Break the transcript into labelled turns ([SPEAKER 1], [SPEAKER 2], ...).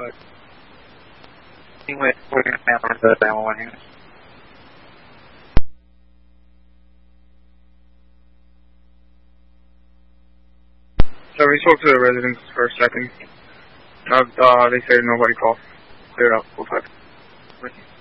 [SPEAKER 1] 5. Anyway, we're going to map on the 911 unit. So we spoke to the residents for a second. They said nobody called. Cleared up. We'll talk.